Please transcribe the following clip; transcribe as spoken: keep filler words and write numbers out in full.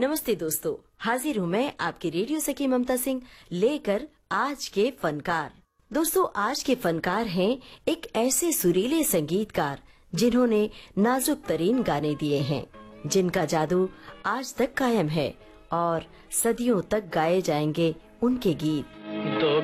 नमस्ते दोस्तों, हाजिर हूँ मैं आपकी रेडियो सखी ममता सिंह लेकर आज के फनकार। दोस्तों, आज के फनकार हैं एक ऐसे सुरीले संगीतकार जिन्होंने नाजुक तरीन गाने दिए हैं, जिनका जादू आज तक कायम है और सदियों तक गाए जाएंगे उनके गीत। दो